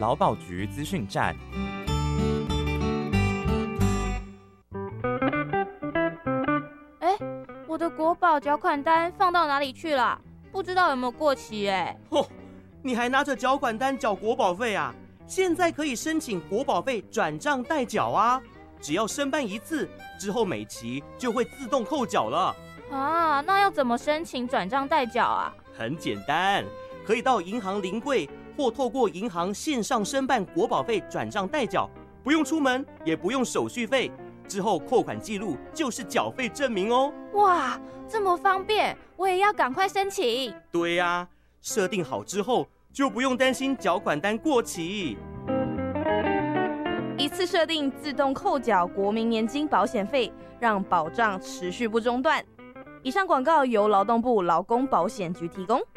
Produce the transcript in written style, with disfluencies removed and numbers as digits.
劳保局资讯站。 我的国保缴款单放到哪里去了？不知道有没有过期你还拿着缴款单缴国保费啊？现在可以申请国保费转账代缴啊，只要申办一次，之后每期就会自动扣缴了。 啊，那要怎么申请转账代缴啊？ 很简单，可以到银行临柜或透过银行线上申办国保费转账代缴，不用出门，也不用手续费。之后扣款记录就是缴费证明哦。 哇，这么方便，我也要赶快申请。 对啊，设定好之后就不用担心缴款单过期。 一次设定自动扣缴国民年金保险费，让保障持续不中断。以上广告由劳动部劳工保险局提供。